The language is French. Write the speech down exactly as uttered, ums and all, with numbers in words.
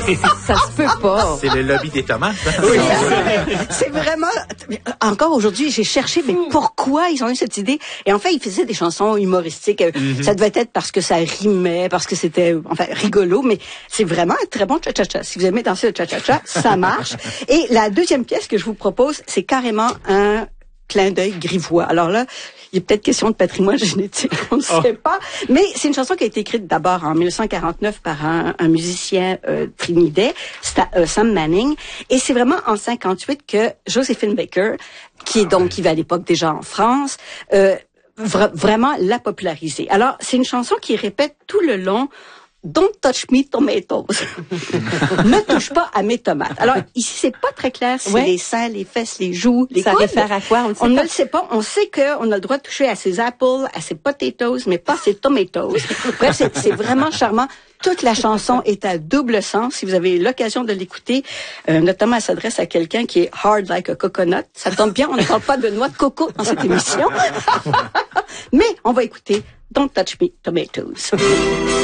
Ça se peut pas. C'est le lobby des tomates. Oui, c'est vraiment... Encore aujourd'hui, j'ai cherché, mais pourquoi ils ont eu cette idée? Et en fait, ils faisaient des chansons humoristiques. Mm-hmm. Ça devait être parce que ça rimait, parce que c'était, enfin, rigolo, mais c'est vraiment un très bon cha-cha-cha. Si vous aimez danser le cha-cha-cha, ça marche. Et la deuxième pièce que je vous propose, c'est carrément un clin d'œil grivois. Alors là, il y a peut-être question de patrimoine génétique, on ne oh. sait pas. Mais c'est une chanson qui a été écrite d'abord en dix-neuf cent quarante-neuf par un, un musicien euh, trinidais, euh, Sam Manning. Et c'est vraiment en cinquante-huit que Josephine Baker, qui est donc, qui va à l'époque déjà en France, euh, vra- vraiment l'a popularisée. Alors, c'est une chanson qui répète tout le long Don't touch me tomatoes. Ne touche pas à mes tomates. Alors, ici, c'est pas très clair si ouais. les seins, les fesses, les joues, les ça coudes. réfère à quoi? On, on ne le sait pas. On sait qu'on a le droit de toucher à ses apples, à ses potatoes, mais pas à ses tomatoes. Bref, c'est, c'est vraiment charmant. Toute la chanson est à double sens. Si vous avez l'occasion de l'écouter, euh, notamment, elle s'adresse à quelqu'un qui est hard like a coconut. Ça tombe bien, on ne parle pas de noix de coco dans cette émission. Mais on va écouter Don't touch me tomatoes.